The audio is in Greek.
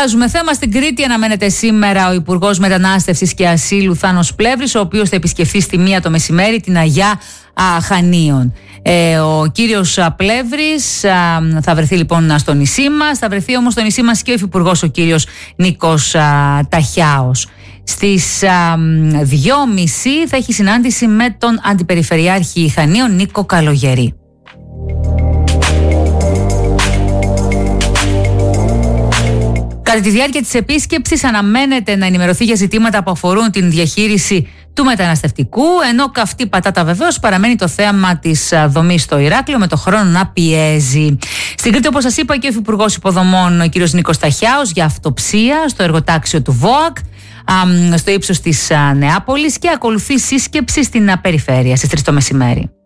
Αλλάζουμε θέμα. Στην Κρήτη αναμένεται σήμερα ο Υπουργός Μετανάστευσης και Ασύλου Θάνος Πλεύρης, ο οποίος θα επισκεφθεί στη 1 το μεσημέρι την Αγιά Χανίων. Ο κύριος Πλεύρης θα βρεθεί λοιπόν στο νησί μας. Θα βρεθεί όμως στο νησί μας και ο Υφυπουργός, ο κύριος Νίκος Ταχιάος. Στις 2.30 θα έχει συνάντηση με τον Αντιπεριφερειάρχη Χανίων Νίκο Καλογερή. Κατά τη διάρκεια της επίσκεψης αναμένεται να ενημερωθεί για ζητήματα που αφορούν την διαχείριση του μεταναστευτικού, ενώ καυτή πατάτα βεβαίως παραμένει το θέμα της δομής στο Ηράκλειο, με το χρόνο να πιέζει. Στην Κρήτη, όπως σας είπα, και ο Υφυπουργός Υποδομών, ο κ. Νίκος Ταχιάος, για αυτοψία στο εργοτάξιο του ΒΟΑΚ, στο ύψος της Νεάπολης, και ακολουθεί σύσκεψη στην περιφέρεια στις 3 το μεσημέρι.